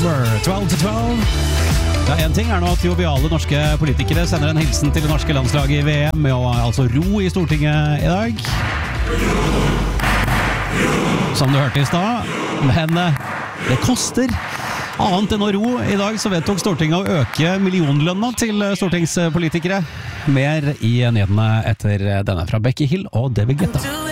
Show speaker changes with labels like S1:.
S1: Summer 12 to 12. Ja, en ting nå at joviale norske politikere sender en hilsen til det norske landslaget i VM med å altså ro i Stortinget i dag. Som du hørte i stad. Men det koster. Annet enn å ro. I dag så vedtok Stortinget å øke millionlønna til stortingspolitikere. Mer i nyhetene etter denne fra Becky Hill og David Guetta.